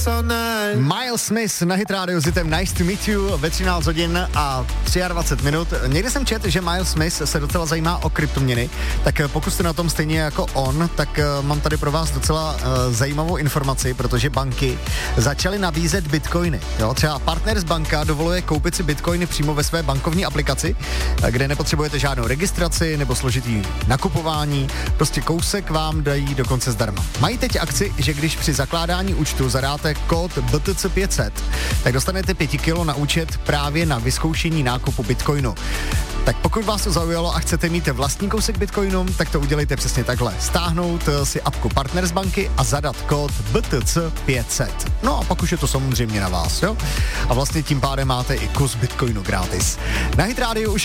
Miles Smith na Hit Radio s hitem Nice to meet you ve 13 hodin a 23 minut. Někde jsem četl, že Miles Smith se docela zajímá o kryptoměny, tak pokud jste na tom stejně jako on, tak mám tady pro vás docela zajímavou informaci, protože banky začaly nabízet bitcoiny. Jo? Třeba Partners banka dovoluje koupit si bitcoiny přímo ve své bankovní aplikaci, kde nepotřebujete žádnou registraci nebo složitý nakupování, prostě kousek vám dají dokonce zdarma. Mají teď akci, že když při zakládání účtu zadáte kód BTC 500, tak dostanete 5 kilo na účet právě na vyzkoušení nákupu bitcoinu. Tak pokud vás to zaujalo a chcete mít vlastní kousek bitcoinu, tak to udělejte přesně takhle. Stáhnout si apku Partners banky a zadat kód BTC 500. No a pak už je to samozřejmě na vás, jo? A vlastně tím pádem máte i kus bitcoinu gratis. Na Hit Radio už